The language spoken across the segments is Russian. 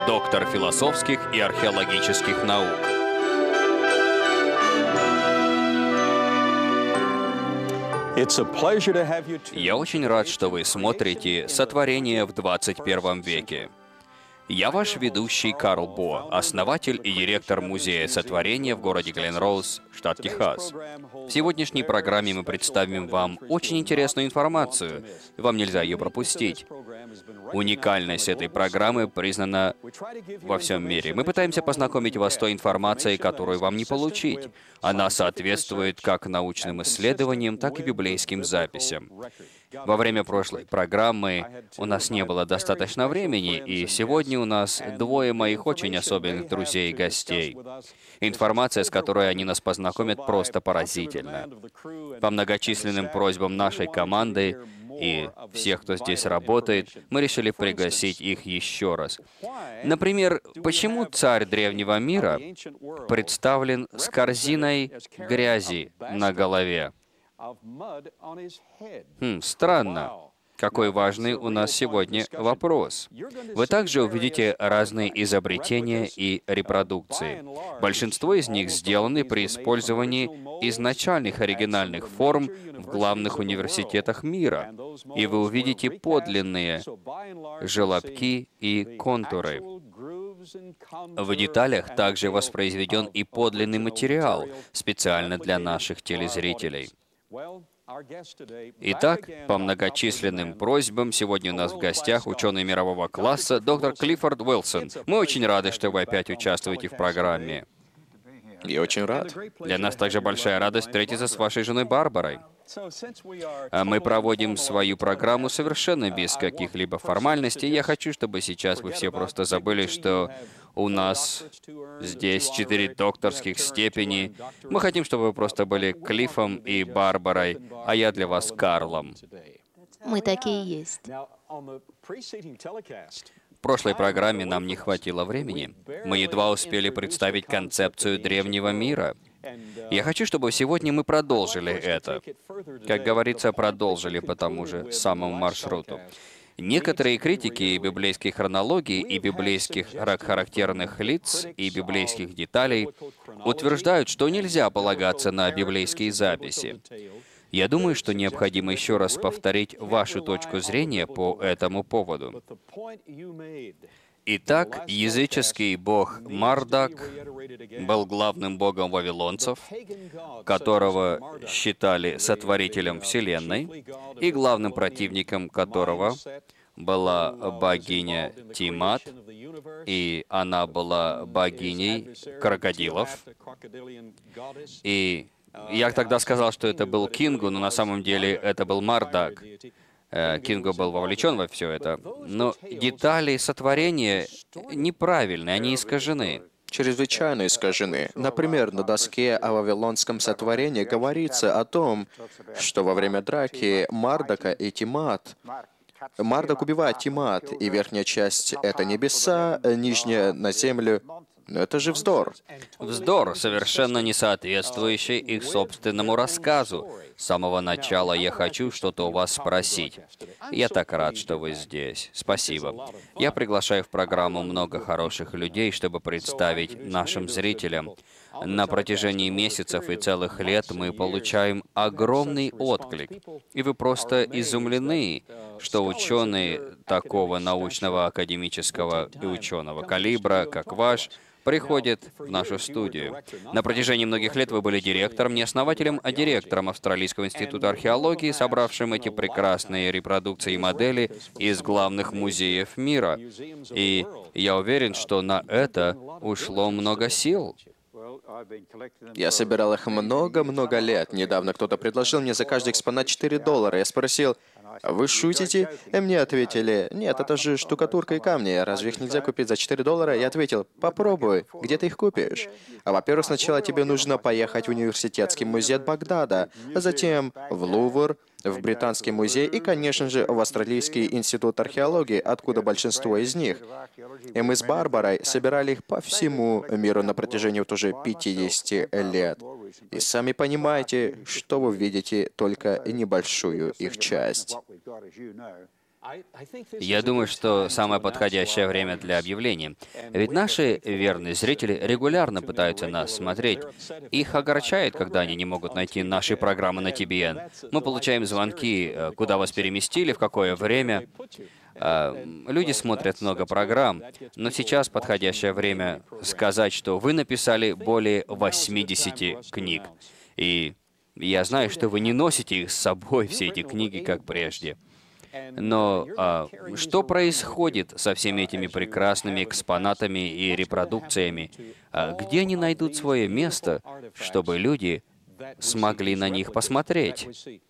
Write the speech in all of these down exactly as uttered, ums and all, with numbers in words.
доктор философских и археологических наук. Я очень рад, что вы смотрите «Сотворение в двадцать первом веке». Я ваш ведущий Карл Бо, основатель и директор Музея Сотворения в городе Гленроуз, штат Техас. В сегодняшней программе мы представим вам очень интересную информацию, и вам нельзя ее пропустить. Уникальность этой программы признана во всем мире. Мы пытаемся познакомить вас с той информацией, которую вам не получить. Она соответствует как научным исследованиям, так и библейским записям. Во время прошлой программы у нас не было достаточно времени, и сегодня у нас двое моих очень особенных друзей и гостей. Информация, с которой они нас познакомят, просто поразительна. По многочисленным просьбам нашей команды и всех, кто здесь работает, мы решили пригласить их еще раз. Например, почему царь древнего мира представлен с корзиной грязи на голове? Хм, странно. Какой важный у нас сегодня вопрос. Вы также увидите разные изобретения и репродукции. Большинство из них сделаны при использовании изначальных оригинальных форм в главных университетах мира. И вы увидите подлинные желобки и контуры. В деталях также воспроизведен и подлинный материал, специально для наших телезрителей. Итак, по многочисленным просьбам, сегодня у нас в гостях ученый мирового класса доктор Клиффорд Уилсон. Мы очень рады, что вы опять участвуете в программе. Я очень рад. Для нас также большая радость встретиться с вашей женой Барбарой. А мы проводим свою программу совершенно без каких-либо формальностей. Я хочу, чтобы сейчас вы все просто забыли, что у нас здесь четыре докторских степени. Мы хотим, чтобы вы просто были Клиффом и Барбарой, а я для вас Карлом. Мы такие есть. В прошлой программе нам не хватило времени. Мы едва успели представить концепцию древнего мира. Я хочу, чтобы сегодня мы продолжили это. Как говорится, продолжили по тому же самому маршруту. Некоторые критики библейской хронологии и библейских характерных лиц и библейских деталей утверждают, что нельзя полагаться на библейские записи. Я думаю, что необходимо еще раз повторить вашу точку зрения по этому поводу. Итак, языческий бог Мардак был главным богом вавилонцев, которого считали сотворителем Вселенной, и главным противником которого была богиня Тимат, и она была богиней крокодилов. И я тогда сказал, что это был Кингу, но на самом деле это был Мардак. Кингу был вовлечен во все это. Но детали сотворения неправильны, они искажены. Чрезвычайно искажены. Например, на доске о вавилонском сотворении говорится о том, что во время драки Мардака и Тимат Мардак убивает Тимат, и верхняя часть — это небеса, нижняя — на землю. Но это же вздор. Вздор, совершенно не соответствующий их собственному рассказу. С самого начала я хочу что-то у вас спросить. Я так рад, что вы здесь. Спасибо. Я приглашаю в программу много хороших людей, чтобы представить нашим зрителям. На протяжении месяцев и целых лет мы получаем огромный отклик. И вы просто изумлены, что ученые такого научного, академического и ученого калибра, как ваш, приходит в нашу студию. На протяжении многих лет вы были директором, не основателем, а директором Австралийского института археологии, собравшим эти прекрасные репродукции и модели из главных музеев мира. И я уверен, что на это ушло много сил. Я собирал их много-много лет. Недавно кто-то предложил мне за каждый экспонат четыре доллара. Я спросил: «Вы шутите?» И мне ответили: «Нет, это же штукатурка и камни. Разве их нельзя купить за четыре доллара?» Я ответил: «Попробуй. Где ты их купишь?» А во-первых, сначала тебе нужно поехать в университетский музей от Багдада, а затем в Лувр, в Британский музей и, конечно же, в Австралийский институт археологии, откуда большинство из них. И мы с Барбарой собирали их по всему миру на протяжении вот уже пятидесяти лет. И сами понимаете, что вы видите только небольшую их часть. Я думаю, что самое подходящее время для объявлений. Ведь наши верные зрители регулярно пытаются нас смотреть. Их огорчает, когда они не могут найти наши программы на Ти Би Эн. Мы получаем звонки, э, куда вас переместили, в какое время. А, м, Люди смотрят много программ, но сейчас подходящее время сказать, что вы написали более восьмидесяти книг. И я знаю, что вы не носите их с собой, все эти книги, как прежде. Но а, что происходит со всеми этими прекрасными экспонатами и репродукциями? А, где они найдут свое место, чтобы люди смогли на них посмотреть?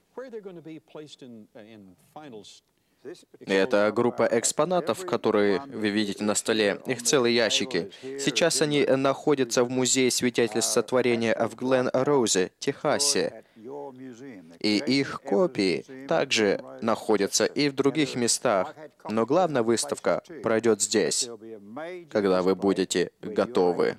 Это группа экспонатов, которые вы видите на столе. Их целые ящики. Сейчас они находятся в Музее свидетельств сотворения в Глен-Роузе, Техасе. И их копии также находятся и в других местах. Но главная выставка пройдет здесь, когда вы будете готовы.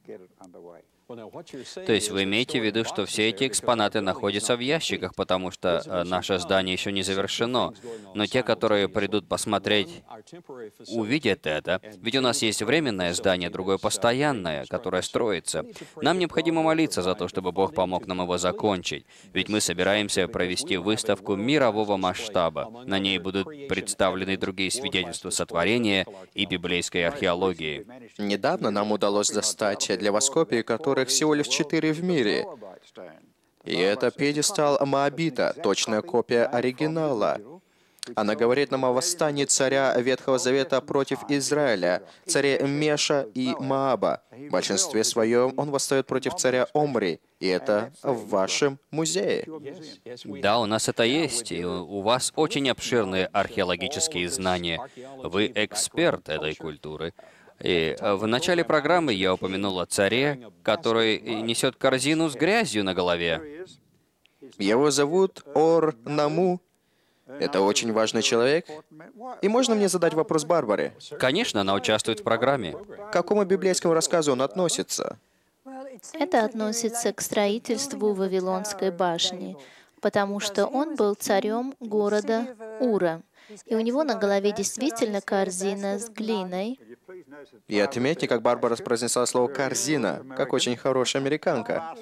То есть вы имеете в виду, что все эти экспонаты находятся в ящиках, потому что э, наше здание еще не завершено. Но те, которые придут посмотреть, увидят это. Ведь у нас есть временное здание, другое постоянное, которое строится. Нам необходимо молиться за то, чтобы Бог помог нам его закончить. Ведь мы собираемся провести выставку мирового масштаба. На ней будут представлены другие свидетельства сотворения и библейской археологии. Недавно нам удалось достать для вас копии, которых всего лишь четыре в мире. И это пьедестал Моабита, точная копия оригинала. Она говорит нам о восстании царя Ветхого Завета против Израиля, царя Меша и Моаба. В большинстве своем он восстает против царя Омри, и это в вашем музее. Да, у нас это есть, и у у вас очень обширные археологические знания. Вы эксперт этой культуры. И э, в начале программы я упомянул о царе, который несет корзину с грязью на голове. Его зовут Ор-Наму. Это очень важный человек. И можно мне задать вопрос Барбаре? Конечно, она участвует в программе. К какому библейскому рассказу он относится? Это относится к строительству Вавилонской башни, потому что он был царем города Ура. И у него на голове действительно корзина с глиной. И отметьте, как Барбара произнесла слово «корзина», как очень хорошая американка.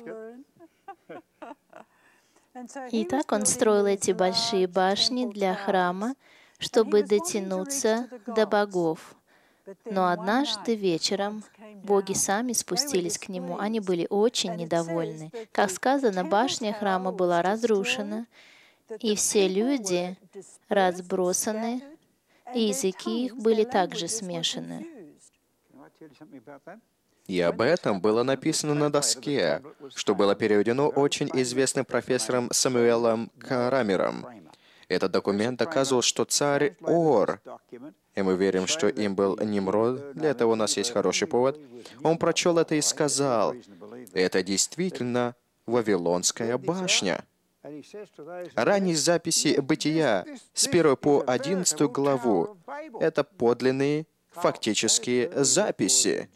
И так он строил эти большие башни для храма, чтобы дотянуться до богов. Но однажды вечером боги сами спустились к нему. Они были очень недовольны. Как сказано, башня храма была разрушена, и все люди разбросаны, и языки их были также смешаны. И об этом было написано на доске, что было переведено очень известным профессором Самуэлом Карамером. Этот документ доказывал, что царь Ор, и мы верим, что им был Нимрод, для этого у нас есть хороший повод, он прочел это и сказал, это действительно Вавилонская башня. Ранние записи Бытия с первой по одиннадцатую главу — это подлинные фактические записи.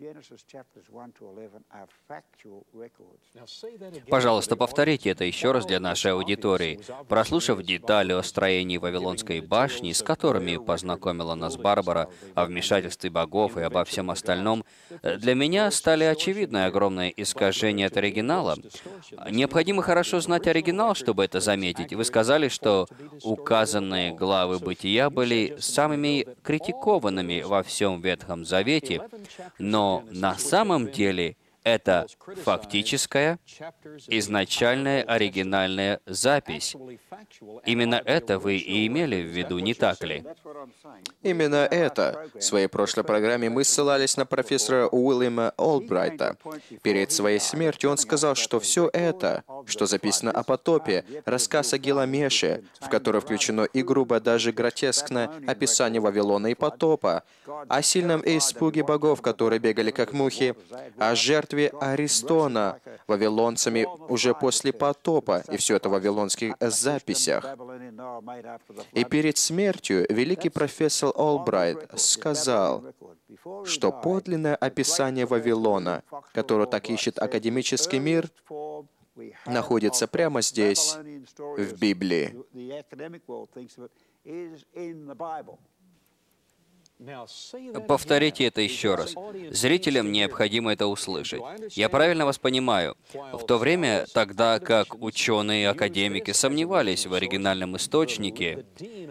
Пожалуйста, повторите это еще раз для нашей аудитории. Прослушав детали о строении Вавилонской башни, с которыми познакомила нас Барбара, о вмешательстве богов и обо всем остальном, для меня стали очевидны огромные искажения от оригинала. Необходимо хорошо знать оригинал, чтобы это заметить. Вы сказали, что указанные главы Бытия были самыми критикованными во всем Ветхом Завете, но на самом деле это фактическая, изначальная оригинальная запись. Именно это вы и имели в виду, не так ли? Именно это. В своей прошлой программе мы ссылались на профессора Уильяма Олбрайта. Перед своей смертью он сказал, что все это, что записано о потопе, рассказ о Гиламеше, в который включено и грубо, даже гротескное описание Вавилона и потопа, о сильном испуге богов, которые бегали как мухи, о жертве Аристона вавилонцами уже после потопа, и все это в вавилонских записях. И перед смертью великий профессор Олбрайт сказал, что подлинное описание Вавилона, которое так ищет академический мир, находится прямо здесь, в Библии. Повторите это еще раз. Зрителям необходимо это услышать. Я правильно вас понимаю? В то время, тогда как ученые и академики сомневались в оригинальном источнике,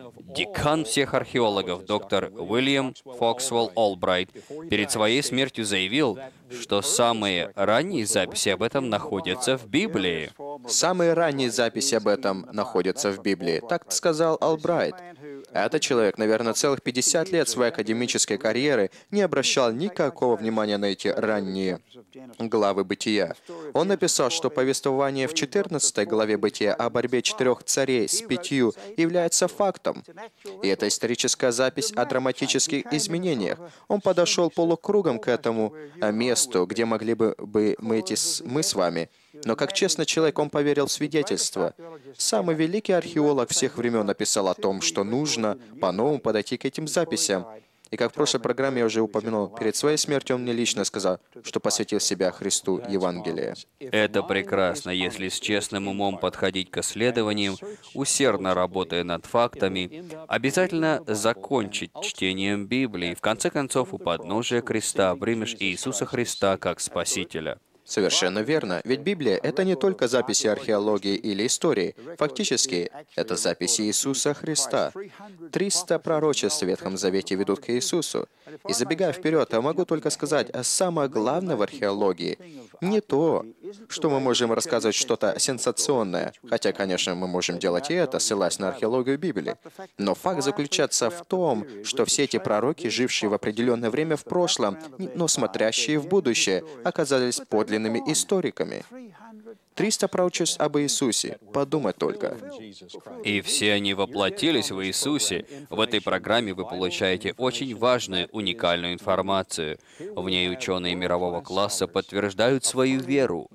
декан всех археологов, доктор Уильям Фоксвелл Олбрайт, перед своей смертью заявил, что самые ранние записи об этом находятся в Библии. Самые ранние записи об этом находятся в Библии. Так сказал Олбрайт. Этот человек, наверное, целых пятьдесят лет своей академической карьеры не обращал никакого внимания на эти ранние главы Бытия. Он написал, что повествование в четырнадцатой главе Бытия о борьбе четырех царей с пятью является фактом. И это историческая запись о драматических изменениях. Он подошел полукругом к этому месту, где могли бы мы идти мы с вами. Но как честный человек, он поверил в свидетельство. Самый великий археолог всех времен написал о том, что нужно по-новому подойти к этим записям. И как в прошлой программе я уже упомянул, перед своей смертью он мне лично сказал, что посвятил себя Христу Евангелию. Это прекрасно, если с честным умом подходить к исследованиям, усердно работая над фактами, обязательно закончить чтением Библии. В конце концов, у подножия креста примешь Иисуса Христа как Спасителя. Совершенно верно. Ведь Библия — это не только записи археологии или истории. Фактически, это записи Иисуса Христа. Триста пророчеств в Ветхом Завете ведут к Иисусу. И забегая вперед, я могу только сказать, а самое главное в археологии не то, что мы можем рассказывать что-то сенсационное, хотя, конечно, мы можем делать и это, ссылаясь на археологию Библии. Но факт заключается в том, что все эти пророки, жившие в определенное время в прошлом, но смотрящие в будущее, оказались подлинными историками. Триста пророчеств об Иисусе. Подумать только. И все они воплотились в Иисусе. В этой программе вы получаете очень важную, уникальную информацию. В ней ученые мирового класса подтверждают свою веру,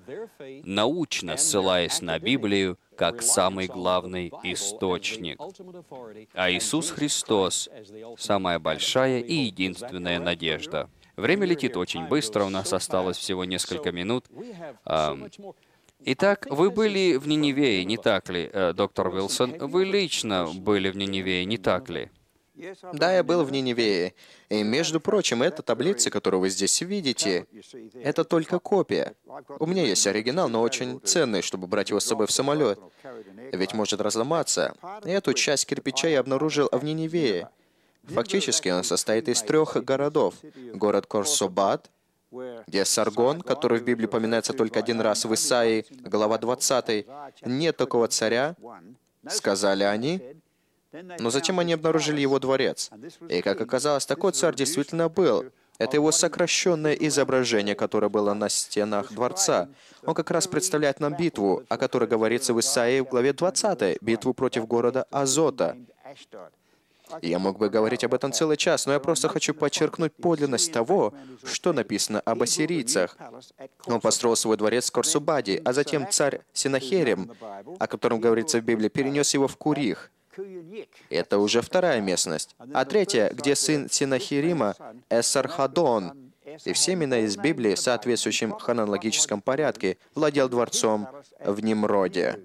научно ссылаясь на Библию как самый главный источник. А Иисус Христос — самая большая и единственная надежда. Время летит очень быстро, у нас осталось всего несколько минут. Ам, Итак, вы были в Ниневее, не так ли, э, доктор Уилсон? Вы лично были в Ниневее, не так ли? Да, я был в Ниневее. И, между прочим, эта таблица, которую вы здесь видите, это только копия. У меня есть оригинал, но очень ценный, чтобы брать его с собой в самолет. Ведь может разломаться. Эту часть кирпича я обнаружил в Ниневее. Фактически он состоит из трех городов. Город Корсобат, где Саргон, который в Библии упоминается только один раз в Исаии, глава двадцатая, «Нет такого царя», сказали они, но затем они обнаружили его дворец. И, как оказалось, такой царь действительно был. Это его сокращенное изображение, которое было на стенах дворца. Он как раз представляет нам битву, о которой говорится в Исаии в главе двадцатой, битву против города Азота. Я мог бы говорить об этом целый час, но я просто хочу подчеркнуть подлинность того, что написано об ассирийцах. Он построил свой дворец в Корсубаде, а затем царь Сенахерим, о котором говорится в Библии, перенес его в Курих. Это уже вторая местность. А третья, где сын Сенахерима, Эссархадон, и все имена из Библии в соответствующем хронологическом порядке, владел дворцом в Нимроде.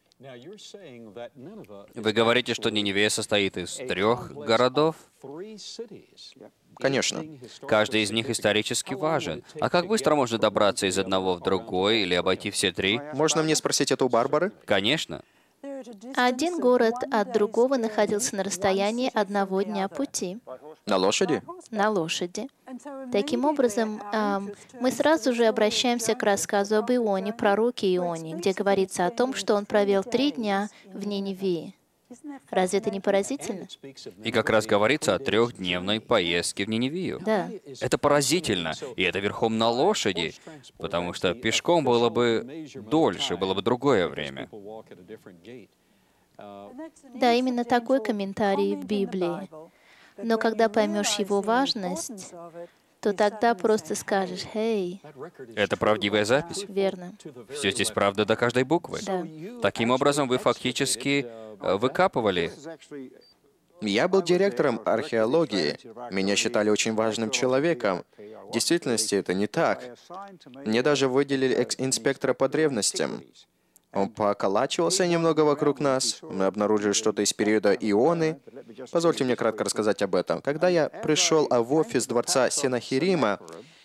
Вы говорите, что Ниневия состоит из трех городов? Конечно. Каждый из них исторически важен. А как быстро можно добраться из одного в другой или обойти все три? Можно мне спросить это у Барбары? Конечно. Один город от другого находился на расстоянии одного дня пути На лошади? на лошади. Таким образом, эм, мы сразу же обращаемся к рассказу об Ионе, пророке Ионе, где говорится о том, что он провел три дня в Ниневии. Разве это не поразительно? И как раз говорится о трехдневной поездке в Ниневию. Да. Это поразительно, и это верхом на лошади, потому что пешком было бы дольше, было бы другое время. Да, именно такой комментарий в Библии. Но когда поймешь его важность, то тогда просто скажешь: «Эй, Это правдивая запись. верно». Все здесь правда до каждой буквы. Да. Таким образом, вы фактически э, выкапывали. Я был директором археологии. Меня считали очень важным человеком. В действительности это не так. Мне даже выделили экс- инспектора по древностям. Он поколачивался немного вокруг нас. Мы обнаружили что-то из периода Ионы. Позвольте мне кратко рассказать об этом. Когда я пришел в офис дворца Сенахирима,